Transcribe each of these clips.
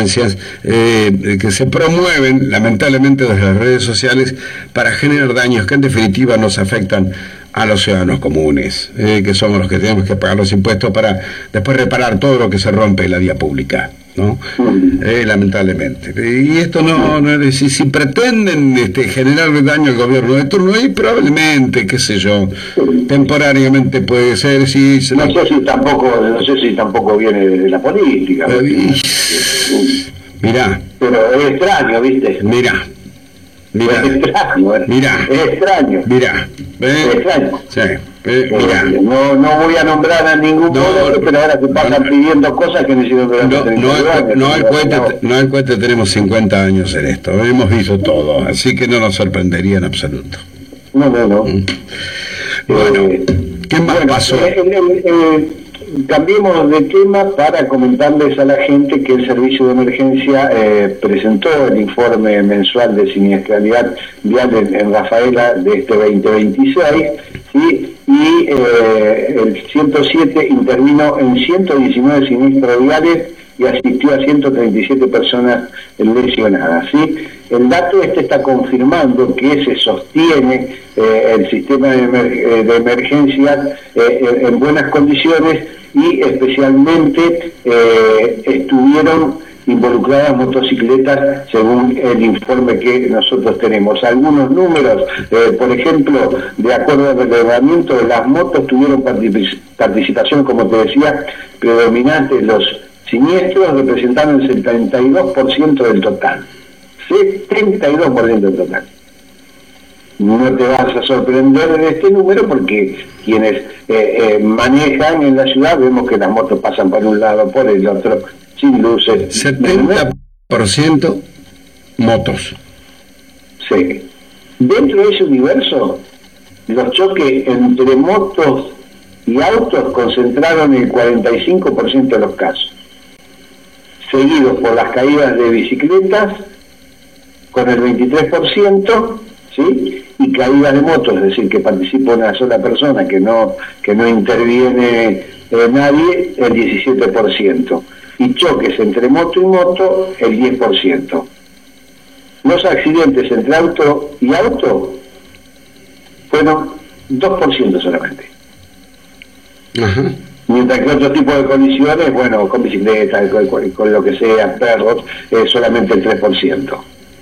consecuencias que se promueven lamentablemente desde las redes sociales para generar daños que en definitiva nos afectan a los ciudadanos comunes, que somos los que tenemos que pagar los impuestos para después reparar todo lo que se rompe en la vía pública, ¿no? Lamentablemente. Y esto si pretenden pretenden daño al gobierno de turno, y probablemente, qué sé yo, temporariamente puede ser, si no sé si tampoco viene de la política. Mirá. Pero es extraño, ¿viste? Mirá. Es extraño, es extraño. Es extraño. Sí. Mirá. No voy a nombrar a ningún pueblo, pero ahora se pasan pidiendo cosas que no hicieron durante 30 años. No al cuete tenemos 50 años en esto, hemos visto todo, así que no nos sorprendería en absoluto. No. Bueno, ¿qué más pasó? Cambiemos de tema para comentarles a la gente que el Servicio de Emergencia presentó el informe mensual de siniestralidad vial en Rafaela de este 2026, ¿sí? Y el 107 intervino en 119 siniestros viales y asistió a 137 personas lesionadas, ¿sí? El dato está confirmando que se sostiene el sistema de emergencia en buenas condiciones, y especialmente estuvieron involucradas motocicletas según el informe que nosotros tenemos. Algunos números, por ejemplo, de acuerdo al relevamiento, las motos tuvieron participación, como te decía, predominante. Los siniestros representaron el 72% del total. 72% del total. No te vas a sorprender de este número porque quienes manejan en la ciudad vemos que las motos pasan por un lado, por el otro, sin luces. 70% motos. Sí. Dentro de ese universo, los choques entre motos y autos concentraron el 45% de los casos, seguidos por las caídas de bicicletas con el 23%, ¿sí? Y caídas de motos, es decir, que participa una sola persona, que no interviene nadie, el 17%. Y choques entre moto y moto, el 10%. Los accidentes entre auto y auto fueron 2% solamente. Ajá. Mientras que otro tipo de colisiones, bueno, con bicicletas, con lo que sea, perros, solamente el 3%.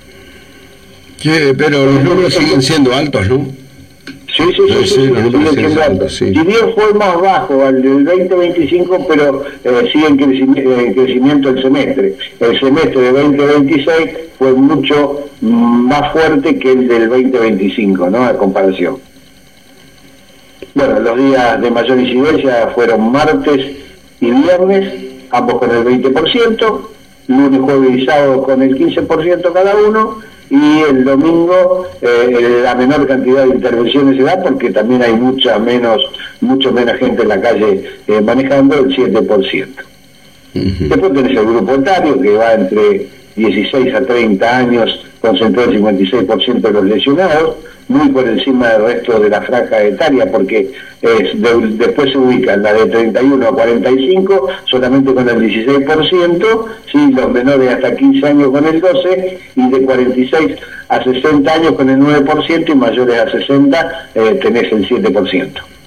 Pero los números siguen siendo altos, ¿no? Sí, siguen siendo altos. Sí. Si bien fue más bajo al del 2025, pero sigue en crecimiento el semestre. El semestre de 2026 fue mucho más fuerte que el del 2025, ¿no? A comparación. Bueno, los días de mayor incidencia fueron martes y viernes, ambos con el 20%, lunes, jueves y sábado con el 15% cada uno, y el domingo la menor cantidad de intervenciones se da porque también hay mucho menos gente en la calle manejando, el 7%. Después tenés el grupo etario que va entre 16 a 30 años, concentró el 56% de los lesionados, muy por encima del resto de la franja etaria, porque después se ubica la de 31 a 45 solamente con el 16%, ¿sí? Los menores hasta 15 años con el 12%, y de 46 a 60 años con el 9%, y mayores a 60 tenés el 7%.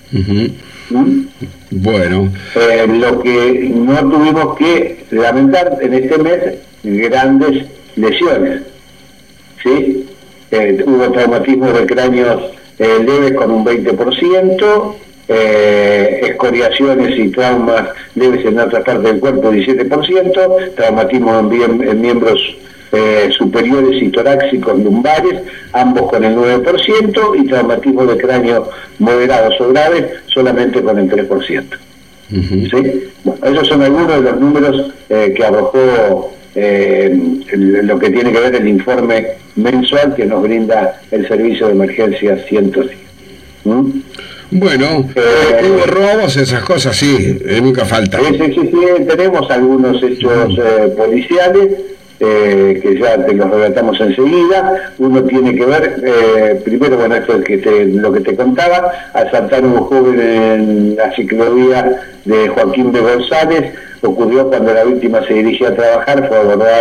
Bueno. Lo que no tuvimos que lamentar en este mes, grandes lesiones, ¿sí? Hubo traumatismos de cráneos leves con un 20%, escoriaciones y traumas leves en otras partes del cuerpo 17%, traumatismos en miembros superiores y torácicos lumbares, ambos con el 9%, y traumatismos de cráneo moderados o graves solamente con el 3%. ¿Sí? Bueno, esos son algunos de los números que arrojó lo que tiene que ver el informe mensual que nos brinda el Servicio de Emergencia 110. Bueno, hubo robos, esas cosas, sí, nunca falta. Sí, tenemos algunos hechos policiales que ya te los relatamos enseguida. Uno tiene que ver, primero, bueno, esto es lo que te contaba, asaltar a un joven en la ciclovía de Joaquín B. González. Ocurrió cuando la víctima se dirigía a trabajar, fue abordada